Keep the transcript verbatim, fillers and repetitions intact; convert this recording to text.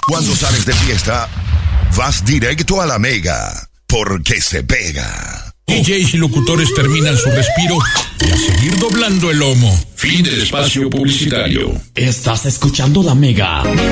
Cuando sales de fiesta, vas directo a la Mega, porque se pega. D Js y locutores terminan su respiro y a seguir doblando el lomo. Fin del espacio publicitario. Estás escuchando la Mega.